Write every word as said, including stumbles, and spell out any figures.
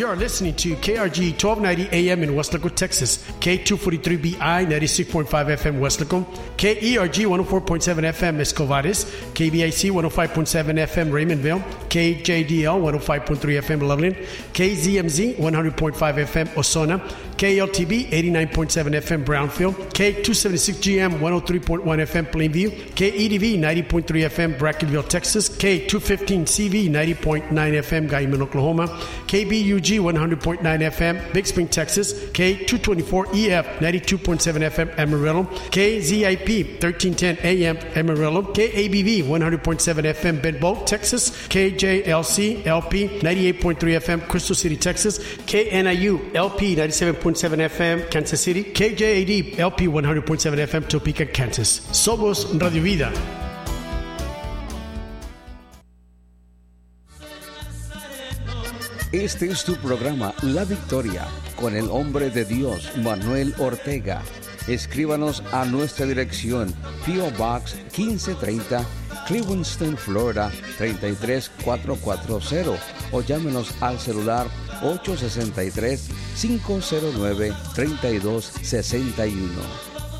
You are listening to K R G twelve ninety A M in Weslaco, Texas, K two forty-three B I ninety-six point five F M Weslaco, K E R G one oh four point seven F M Escovares, K B I C one oh five point seven F M Raymondville, K J D L one oh five point three F M Loveland, K Z M Z one hundred point five F M Osona, K L T B eighty-nine point seven F M Brownfield, K two seventy-six G M one oh three point one F M Plainview, K E D V ninety point three F M Brackenville, Texas, K two fifteen C V ninety point nine F M Guyman, Oklahoma, K B U G one hundred point nine F M Big Spring, Texas, K two twenty-four E F ninety-two point seven F M Amarillo, K Z I P thirteen ten A M Amarillo, K A B V one hundred point seven F M Benbow, Texas, K J L C L P ninety-eight point three F M Crystal City, Texas, K N I U L P ninety-seven point seven F M Kansas City, K J A D L P one hundred point seven F M Topeka, Kansas. Somos Radio Vida. Este es tu programa La Victoria con el hombre de Dios Manuel Ortega. Escríbanos a nuestra dirección P O Box quince treinta, Clewiston, Florida treinta y tres cuatrocientos cuarenta, o llámenos al celular ocho seis tres, cinco cero nueve, tres dos seis uno.